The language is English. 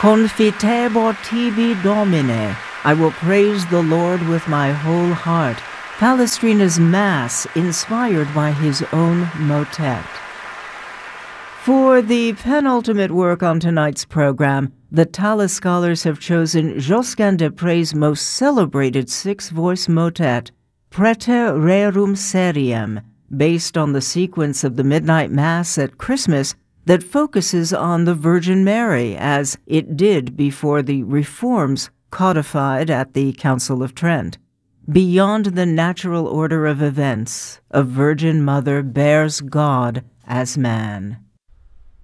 Confitebo tibi Domine. I will praise the Lord with my whole heart. Palestrina's Mass, inspired by his own motet. For the penultimate work on tonight's program, the Tallis scholars have chosen Josquin des Prez' most celebrated six-voice motet, Praeter Rerum Seriem, based on the sequence of the Midnight Mass at Christmas that focuses on the Virgin Mary, as it did before the reforms codified at the Council of Trent. Beyond the natural order of events, a Virgin Mother bears God as man.